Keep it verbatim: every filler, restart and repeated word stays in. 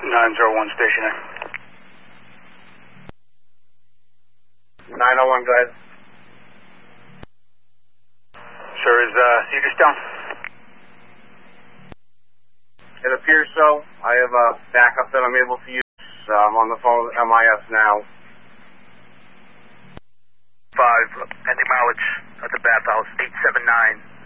nine zero one stationary. nine oh one, go ahead. Sir, is uh, Cedarstone? It appears so. I have a backup that I'm able to use. Uh, I'm on the phone with M I S now. Five, pending mileage at the bathhouse, eight seven nine.